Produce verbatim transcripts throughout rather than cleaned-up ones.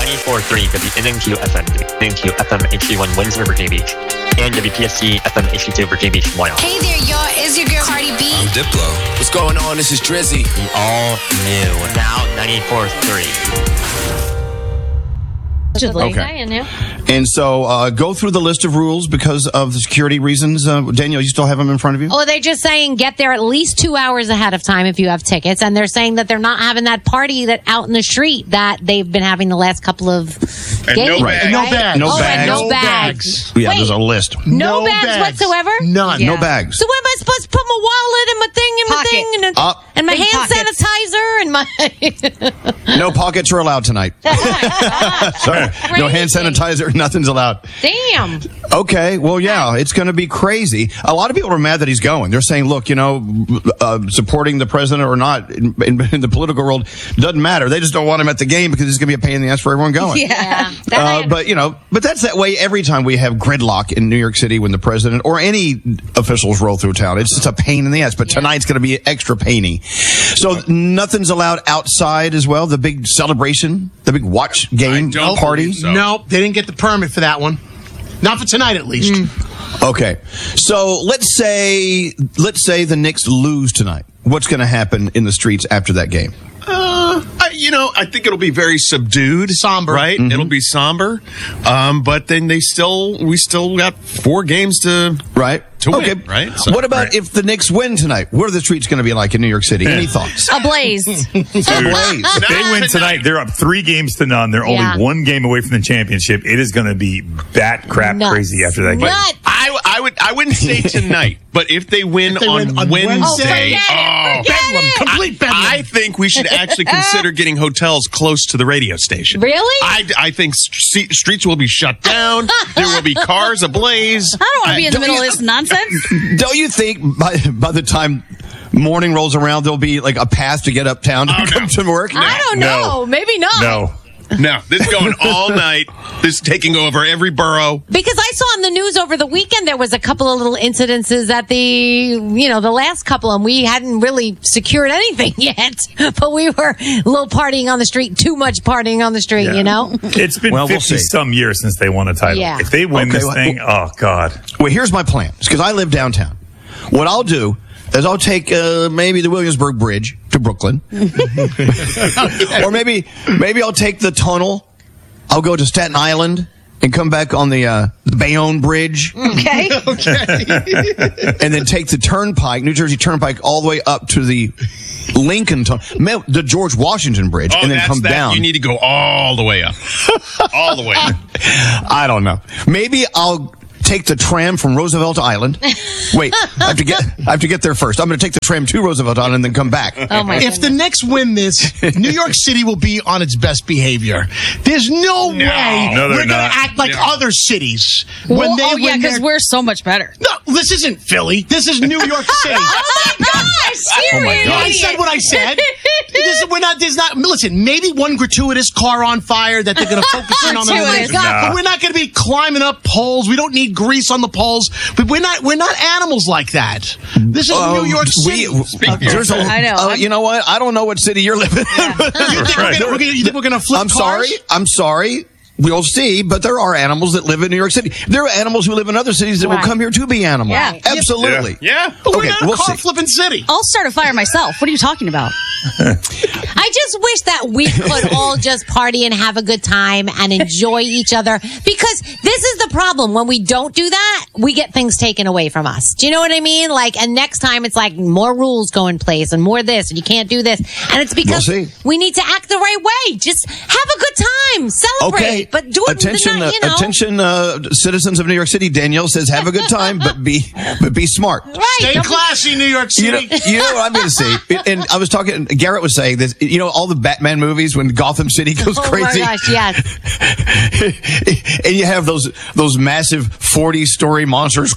ninety-four point three W N N Q F M, W N N Q F M H D one Windsor, Virginia Beach, and W P S C F M H D two Virginia Beach, Wyoming. Hey there, y'all. It's your girl Cardi B. I'm Diplo. What's going on? This is Drizzy. The all new, now ninety-four point three. Okay. And so uh, go through the list of rules because of the security reasons. Uh, Daniel, you still have them in front of you? Oh, they're just saying get there at least two hours ahead of time if you have tickets. And they're saying that they're not having that party that out in the street that they've been having the last couple of and games. No bags. Right? No bags. No oh, bags. No no bags. Yeah, Wait, there's a list. No, no bags, bags whatsoever? None. Yeah. No bags. So where am I supposed to put my wallet and my thing and my Pocket. thing and, Uh, and my Big hand pockets. sanitizer and my... No pockets are allowed tonight. Sorry. No hand sanitizer. Nothing's allowed. Damn. Okay. Well, yeah, it's going to be crazy. A lot of people are mad that he's going. They're saying, look, you know, uh, supporting the president or not in, in, in the political world doesn't matter. They just don't want him at the game because it's going to be a pain in the ass for everyone going. Yeah. Uh, but, you know, but that's that way every time we have gridlock in New York City when the president or any officials roll through town. It's just a pain in the ass. But tonight's going to be extra painy. So nothing's allowed outside as well. The big celebration, the big watch game don't party. believe so. Nope, they didn't get the permit for that one. Not for tonight, at least. Mm. Okay. So let's say, let's say the Knicks lose tonight. What's going to happen in the streets after that game? Uh, I, you know, I think it'll be very subdued, Somber. right? Mm-hmm. It'll be somber, um, but then they still, we still got four games to Right. to okay. win, right? So- what about right. if the Knicks win tonight? What are the streets going to be like in New York City? Any thoughts? A blaze. Ablaze. If they win tonight, they're up three games to none. They're Yeah. only one game away from the championship. It is going to be bat crap Nuts. crazy after that game. Nuts. I, I would I wouldn't say tonight, but if they win, If they on, win on Wednesday, Wednesday. Oh, forget it, forget Bedlam, it. complete bedlam. I think we should actually consider getting hotels close to the radio station. Really? I, I think st- streets will be shut down. There will be cars ablaze. I don't want to be in the don't middle you- of this nonsense. Don't you think by, by the time morning rolls around, there'll be like a path to get uptown to Oh, come no. to work? I don't know. No. Maybe not. No. No, this is going all night. This is taking over every borough. Because I saw on the news over the weekend there was a couple of little incidences at the, you know, the last couple, and we hadn't really secured anything yet. But we were a little partying on the street, too much partying on the street, Yeah. you know? It's been Well, we'll fifty see. some years since they won a title. Yeah. If they win Okay, this well, thing, oh, God. Well, here's my plan. Because I live downtown. What I'll do is I'll take uh, maybe the Williamsburg Bridge to Brooklyn. Or maybe maybe I'll take the tunnel. I'll go to Staten Island and come back on the, uh, the Bayonne Bridge. Okay. And then take the Turnpike, New Jersey Turnpike, all the way up to the Lincoln Tunnel, the George Washington Bridge, Oh, and then that's come that. down. You need to go all the way up. all the way up. I don't know. Maybe I'll take the tram from Roosevelt Island. Wait, I have to get I have to get there first. I'm going to take the tram to Roosevelt Island and then come back. Oh, my If the Knicks win this, New York City will be on its best behavior. There's no, way No, they're we're going to not. act like No. other cities. Well, When they oh, yeah, win because their- we're so much better. No, this isn't Philly. This is New York City. Oh, my gosh! Oh, my God. I said what I said. This is, we're not. There's not. Listen, maybe one gratuitous car on fire that they're going to focus in on. the Gratuitous. Nah. But we're not going to be climbing up poles. We don't need grease on the poles. But we're not. We're not animals like that. This is Um, New York City. we- there's a- I know. uh, you know what? I don't know what city you're living in. You think we're Right. gonna- we're gonna- you think we're going to flip I'm cars? sorry. I'm sorry. We'll see, but there are animals that live in New York City. There are animals who live in other cities that will Right. come here to be animals. Yeah. Absolutely. Yeah. But we're Okay, not a we'll car see. flipping city. I'll start a fire myself. What are you talking about? I just wish that we could all just party and have a good time and enjoy each other, because this is the problem. When we don't do that, we get things taken away from us. Do you know what I mean? Like, and next time it's like more rules go in place and more this, and you can't do this. And it's because We'll see. we need to act the right way. Just have a good time, celebrate, Okay. but do it attention, the night, you know. uh, attention, uh, citizens of New York City. Danielle says, "Have a good time, but be, but be smart." Right. Stay Don't be- classy, New York You know, City. you know what I'm going to say. And I was talking. Garrett was saying this. You know, all the Batman movies when Gotham City goes Oh crazy. my gosh, yes. And you have those those massive forty story monsters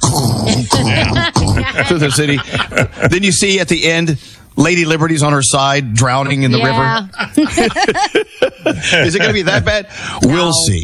to the city. Then you see at the end, Lady Liberty's on her side, drowning in the Yeah. river. Is it going to be that bad? We'll see.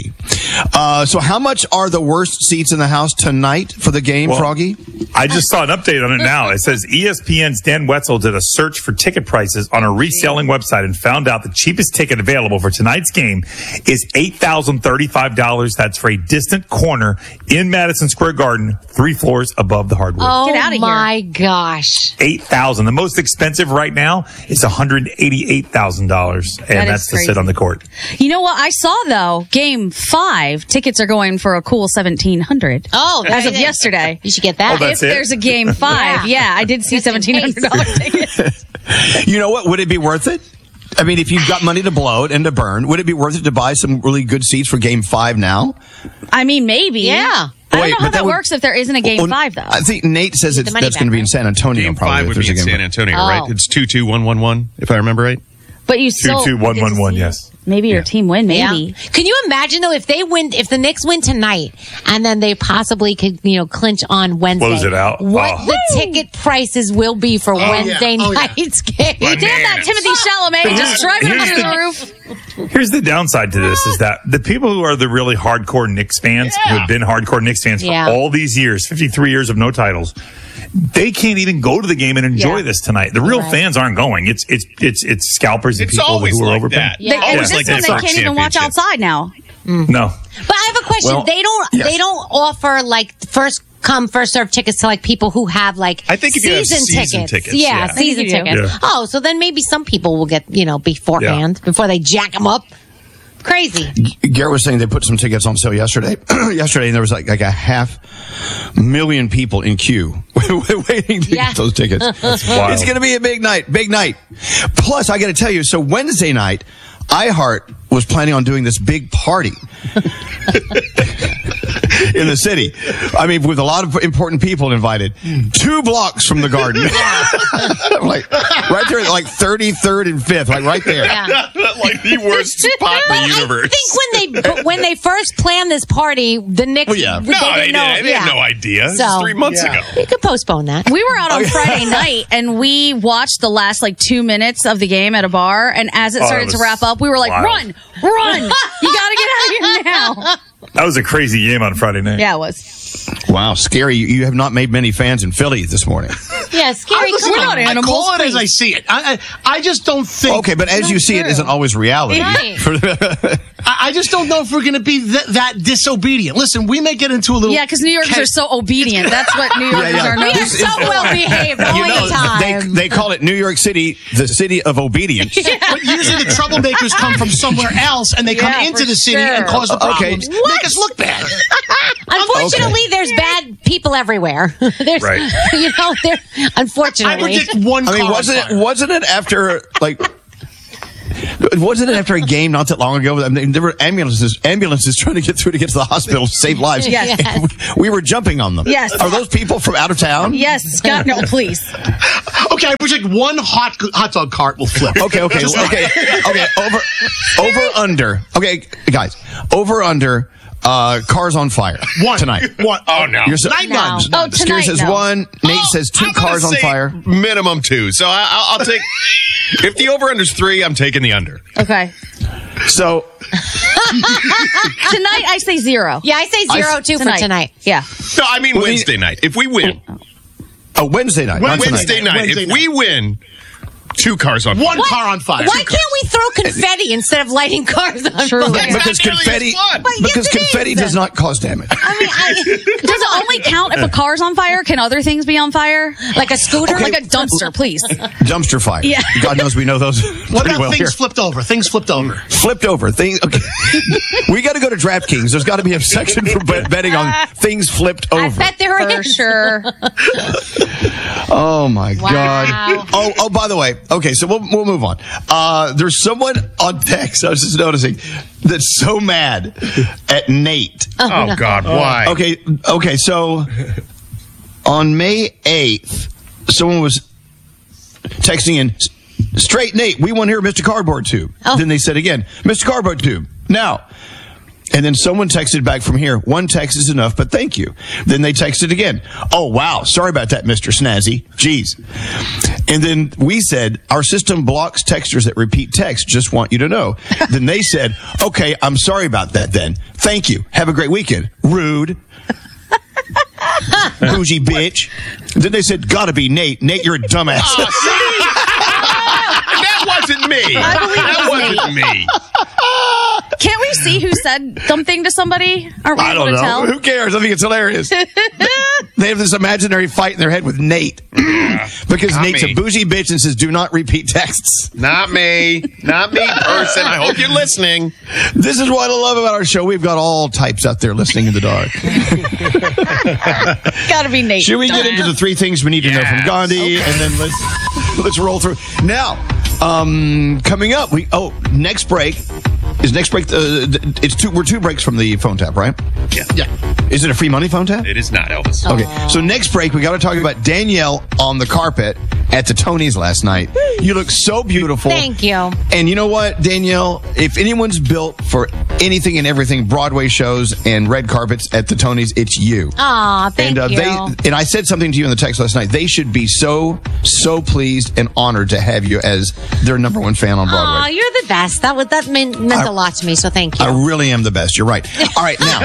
Uh, so how much are the worst seats in the house tonight for the game, Well, Froggy? I just saw an update on it now. It says E S P N's Dan Wetzel did a search for ticket prices on a reselling website and found out the cheapest ticket available for tonight's game is eight thousand thirty-five dollars. That's for a distant corner in Madison Square Garden, three floors above the hardwood. Oh, Get outta here. my gosh. eight thousand dollars. The most expensive right now is one hundred eighty-eight thousand dollars. And That is that's to crazy. sit on the court. You know what? I saw though, game five tickets are going for a cool seventeen hundred. Oh, as of there it is. yesterday. You should get that. Oh, that's if it? there's a game five, Yeah. yeah, I did see Just in seventeen hundred dollar tickets. You know what? Would it be worth it? I mean, if you've got money to blow and to burn, would it be worth it to buy some really good seats for game five now? I mean, maybe. Yeah. I don't Wait, know but how that that would- works if there isn't a game Well, five though. I think Nate says Get it's, the money that's going to back, be in right? San Antonio Game probably. five if would there's be a in game San five. Antonio, Oh. right? It's two two one one one, if I remember right. But you still two two one one one, get to see yes. Maybe your team win. Maybe. Yeah. Can you imagine though if they win, if the Knicks win tonight, and then they possibly could, you know, clinch on Wednesday? Close it out. What Oh. the ticket prices will be for Wednesday yeah. Oh, yeah. night's game? He did that, Timothy Chalamet, just driving Here's under the- the roof. Here's the downside to this is that the people who are the really hardcore Knicks fans, who have been hardcore Knicks fans for Yeah. all these years, fifty-three years of no titles, they can't even go to the game and enjoy Yeah. this tonight. The real Right. fans aren't going. It's it's it's it's scalpers and It's people always who are like overpaying. that. Yeah. They, and Always this like one that they for can't even watch championship. outside now. No. But I have a question. Well, they don't. yes. They don't offer like first come first serve tickets to like people who have like I think if you have season, season tickets. tickets, yeah, yeah. season I think you do. tickets. Yeah. Oh, so then maybe some people will get you know beforehand before they jack them up. Crazy. Garrett was saying they put some tickets on sale yesterday. yesterday, and there was like, like a half million people in queue waiting to Yeah. get those tickets. wild. It's going to be a big night, big night. Plus, I got to tell you, so Wednesday night, iHeart was planning on doing this big party in the city. I mean, with a lot of important people invited. Two blocks from the Garden. I'm like, right there, like thirty-third and fifth, like right there. Yeah. Like the worst spot in the universe. I think when they but when they first planned this party, the Knicks. Well, yeah. they No, didn't they, know. did. they yeah. had no idea. This So- was three months Yeah. ago. You could postpone that. We were out on Friday night and we watched the last like two minutes of the game at a bar. And as it Oh, started that to was wrap up, we were like, wild. run, run. You got to get out of here now. That was a crazy game on Friday night. Yeah, it was. Wow, scary. You, you have not made many fans in Philly this morning. Yeah, scary. Listen, Come we're on. not I animals, call it as please. I see it. I, I, I just don't think. Okay, but as you see it isn't always reality. Right. I, I just don't know if we're going to be th- that disobedient. Listen, we may get into a little. Yeah, because New Yorkers Ca- are so obedient. That's what New Yorkers yeah. are known We are This so is- well behaved all You the know, time. they, they call it New York City, the city of obedience. But usually the troublemakers come from somewhere else and they come Yeah, into for the city sure. and cause the Okay. problems. Make us look bad. Unfortunately, there's bad people everywhere. there's, Right. You know, there. I Unfortunately, predict one I mean, car wasn't on it fire. wasn't it after like wasn't it after a game not that long ago? I mean, there were ambulances ambulances trying to get through to get to the hospital to save lives. Yes. And we, we were jumping on them. Yes. Are those people from out of town? Yes, Scott, no, please. Okay, I predict one hot hot dog cart will flip. Okay, okay, Just okay, okay. Over, over, under. Okay, guys, over, under. Uh, cars on fire One tonight. One. Oh no. You're so- Night No. guns. Oh, Scary tonight, says no. one. Nate Oh, says two I'm gonna cars on say fire. Minimum two. So I, I'll, I'll take. If the over under's three, I'm taking the under. Okay. So Tonight, I say zero. yeah, I say zero two for tonight. Yeah. No, I mean Well, we- Wednesday night. If we win, oh, Wednesday night. not tonight. Wednesday night. Wednesday If night. we win, two cars on One fire. car on fire. Why can't we throw confetti instead of lighting cars on Truly. fire? Because Not nearly confetti, as fun. But yes, because it confetti is. does not cause damage. I mean, I, Does it only count if a car's on fire? Can other things be on fire? like a scooter, Okay. Like a dumpster, please. Dumpster fire. Yeah. God knows we know those What pretty about well things here. flipped over? Things flipped over. Flipped over. Things. Okay. We got to go to DraftKings. There's got to be a section for bet- betting on things flipped over. I bet there For is. sure. Oh my Wow. God! Oh, oh. By the way, okay, so we'll we'll move on. Uh, there's someone on text. I was just noticing that's so mad at Nate. Oh God, why? Okay, okay. So on May eighth, someone was texting in, "Straight Nate, we want to hear Mister Cardboard Tube." Oh. Then they said again, "Mister Cardboard Tube." Now, And then someone texted back from here, one text is enough, but thank you. Then they texted again. Oh, wow. Sorry about that, Mister Snazzy. Jeez. And then we said, our system blocks texters that repeat text. Just want you to know. Then they said, okay, I'm sorry about that then. Thank you. Have a great weekend. Rude. Bougie bitch. Then they said, gotta be Nate. Nate, you're a dumbass. Oh, that wasn't me. That wasn't me. Can't we see who said something to somebody? Aren't we I able don't to know. tell? Who cares? I think it's hilarious. They have this imaginary fight in their head with Nate. Because Not Nate's me. a bougie bitch and says, do not repeat texts. Not me. Not me, person. I hope you're listening. This is what I love about our show. We've got all types out there listening in the dark. Gotta be Nate. Should we get into the three things we need to know from Yes. Gandhi? And then let's let's roll through. Now, um, coming up, we oh, next break. Is next break, uh, it's two, we're two breaks from the phone tap, right? Yeah. Yeah. Is it a free money phone tap? It is not, Elvis. Okay, so next break, we got to talk about Danielle on the carpet at the Tonys last night. You look so beautiful. Thank you. And you know what, Danielle? If anyone's built for anything and everything, Broadway shows and red carpets at the Tonys, it's you. Aw, thank and, uh, you. They, and I said something to you in the text last night. They should be so, so pleased and honored to have you as their number one fan on Broadway. Aw, you're the best. That would that meant, meant I- a lot to me, so thank you. I really am the best. You're right. All right, now.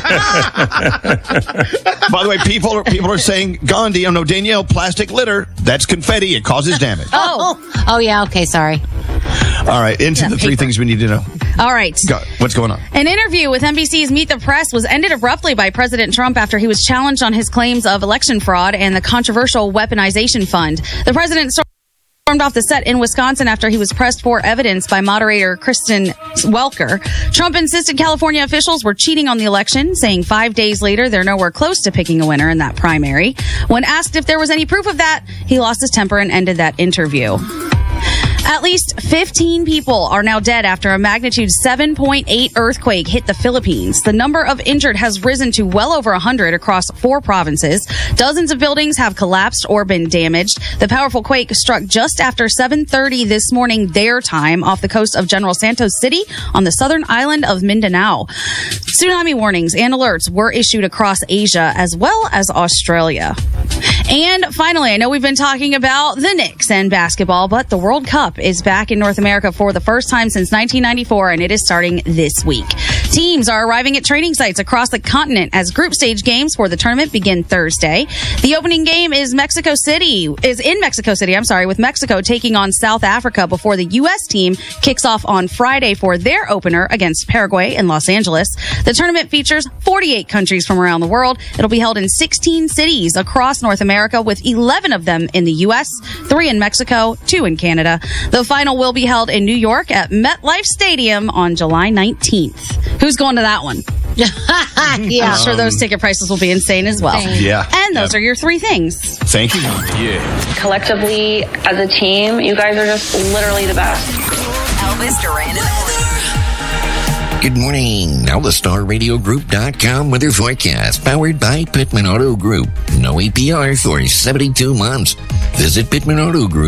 By the way, people are people are saying, Gandhi, oh no, Danielle, plastic litter. That's confetti. It causes damage. Oh, oh, yeah, okay, sorry. All right, into Yeah, the three paper. things we need to know. all right. Go, what's going on? An interview with N B C's Meet the Press was ended abruptly by President Trump after he was challenged on his claims of election fraud and the controversial weaponization fund. The president stormed off the set in Wisconsin after he was pressed for evidence by moderator Kristen Welker. Trump insisted California officials were cheating on the election, saying five days later they're nowhere close to picking a winner in that primary. When asked if there was any proof of that, he lost his temper and ended that interview. At least fifteen people are now dead after a magnitude seven point eight earthquake hit the Philippines. The number of injured has risen to well over one hundred across four provinces. Dozens of buildings have collapsed or been damaged. The powerful quake struck just after seven thirty this morning their time off the coast of General Santos City on the southern island of Mindanao. Tsunami warnings and alerts were issued across Asia as well as Australia. And finally, I know we've been talking about the Knicks and basketball, but the World Cup is back in North America for the first time since nineteen ninety-four, and it is starting this week. Teams are arriving at training sites across the continent as group stage games for the tournament begin Thursday. The opening game is Mexico City, is in Mexico City, I'm sorry, with Mexico taking on South Africa before the U S team kicks off on Friday for their opener against Paraguay in Los Angeles. The tournament features forty-eight countries from around the world. It'll be held in sixteen cities across North America, with eleven of them in the U S, three in Mexico, two in Canada. The final will be held in New York at MetLife Stadium on July nineteenth. Who's going to that one? Yeah. I'm sure those ticket prices will be insane as well. Thanks. Yeah. And those are your three things. Thank you. Collectively, as a team, you guys are just literally the best. Elvis Duran and Good morning. Now the Star Radio Group dot com weather forecast powered by Pittman Auto Group. No A P R for seventy-two months. Visit Pittman Auto Group.